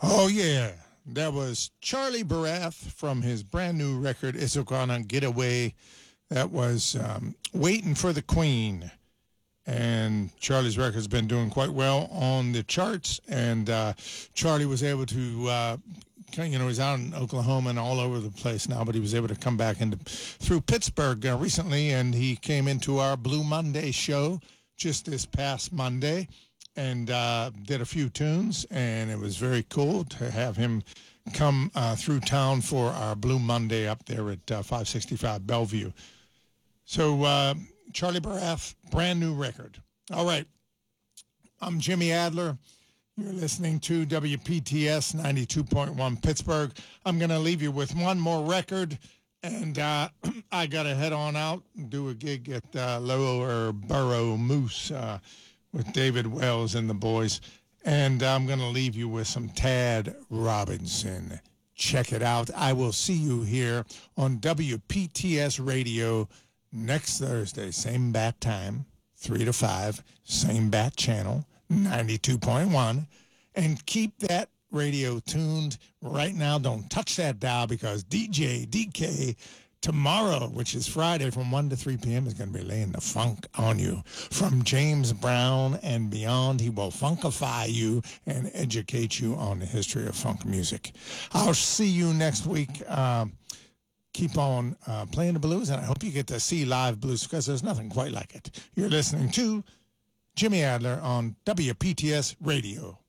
Oh, yeah. That was Charlie Barath from his brand new record, It's Gonna Get Away. That was Waiting for the Queen. And Charlie's record's been doing quite well on the charts. And Charlie was able to, he's out in Oklahoma and all over the place now, but he was able to come back through Pittsburgh recently. And he came into our Blue Monday show just this past Monday and did a few tunes, and it was very cool to have him come through town for our Blue Monday up there at 565 Bellevue. So Charlie Barath, brand new record. All right, I'm Jimmy Adler. You're listening to WPTS 92.1 Pittsburgh. I'm going to leave you with one more record, and I got to head on out and do a gig at Lower Borough Moose with David Wells and the boys. And I'm going to leave you with some Tad Robinson. Check it out. I will see you here on WPTS Radio next Thursday. Same bat time, 3 to 5. Same bat channel, 92.1. And keep that radio tuned right now. Don't touch that dial because DJ DK tomorrow, which is Friday from 1 to 3 p.m., is going to be laying the funk on you. From James Brown and beyond, he will funkify you and educate you on the history of funk music. I'll see you next week. Keep on playing the blues, and I hope you get to see live blues because there's nothing quite like it. You're listening to Jimmy Adler on WPTS Radio.